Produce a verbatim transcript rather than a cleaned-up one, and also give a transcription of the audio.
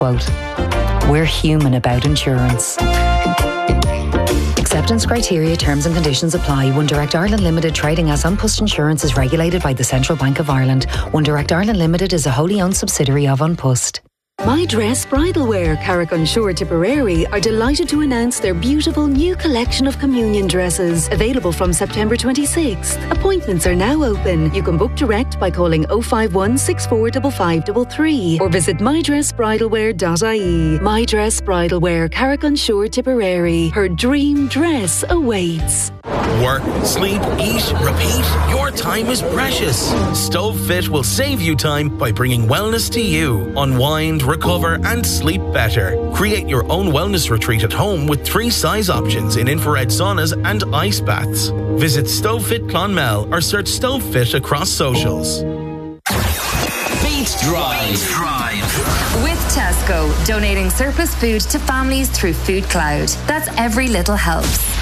Quote, we're human about insurance. Acceptance criteria, terms and conditions apply. One Direct Ireland Limited, trading as An Post Insurance, is regulated by the Central Bank of Ireland. One Direct Ireland Limited is a wholly owned subsidiary of An Post. My Dress Bridal Wear, Carrick-on-Shore, Tipperary are delighted to announce their beautiful new collection of communion dresses, available from September twenty-sixth. Appointments are now open. You can book direct by calling oh five one, six four five five three three or visit my dress bridal wear dot I E. My Dress Bridal Wear, Carrick-on-Shore, Tipperary. Her dream dress awaits. Work, sleep, eat, repeat. Your time is precious. StoveFit will save you time by bringing wellness to you. Unwind, recover and sleep better. Create your own wellness retreat at home with three size options in infrared saunas and ice baths. Visit StoveFit Clonmel or search StoveFit across socials. Beat Drive. Drive. With Tesco, donating surplus food to families through Food Cloud. That's every little helps.